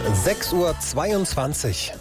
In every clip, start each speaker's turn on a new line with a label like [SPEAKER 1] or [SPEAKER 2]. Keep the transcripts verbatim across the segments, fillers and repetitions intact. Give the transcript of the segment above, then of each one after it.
[SPEAKER 1] sechs Uhr zweiundzwanzig.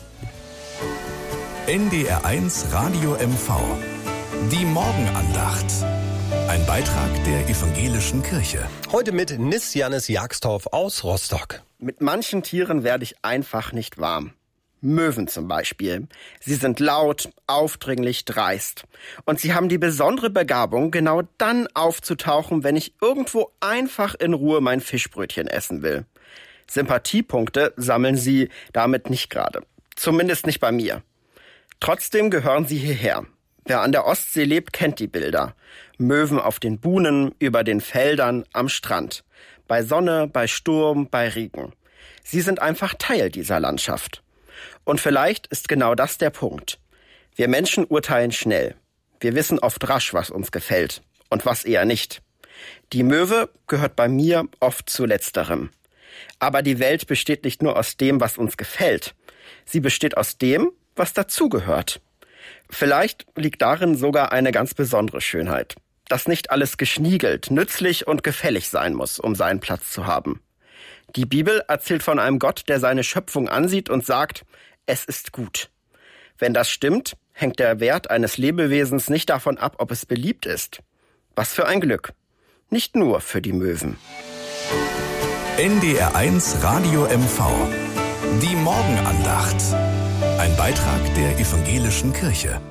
[SPEAKER 2] N D R eins Radio M V. Die Morgenandacht. Ein Beitrag der Evangelischen Kirche.
[SPEAKER 1] Heute mit Nis Jannis Jagstorf aus Rostock.
[SPEAKER 3] Mit manchen Tieren werde ich einfach nicht warm. Möwen zum Beispiel. Sie sind laut, aufdringlich, dreist. Und sie haben die besondere Begabung, genau dann aufzutauchen, wenn ich irgendwo einfach in Ruhe mein Fischbrötchen essen will. Sympathiepunkte sammeln sie damit nicht gerade. Zumindest nicht bei mir. Trotzdem gehören sie hierher. Wer an der Ostsee lebt, kennt die Bilder. Möwen auf den Buhnen, über den Feldern, am Strand. Bei Sonne, bei Sturm, bei Regen. Sie sind einfach Teil dieser Landschaft. Und vielleicht ist genau das der Punkt. Wir Menschen urteilen schnell. Wir wissen oft rasch, was uns gefällt und was eher nicht. Die Möwe gehört bei mir oft zu Letzterem. Aber die Welt besteht nicht nur aus dem, was uns gefällt. Sie besteht aus dem, was dazugehört. Vielleicht liegt darin sogar eine ganz besondere Schönheit. Dass nicht alles geschniegelt, nützlich und gefällig sein muss, um seinen Platz zu haben. Die Bibel erzählt von einem Gott, der seine Schöpfung ansieht und sagt, es ist gut. Wenn das stimmt, hängt der Wert eines Lebewesens nicht davon ab, ob es beliebt ist. Was für ein Glück. Nicht nur für die Möwen.
[SPEAKER 2] N D R eins Radio M V. Die Morgenandacht. Ein Beitrag der Evangelischen Kirche.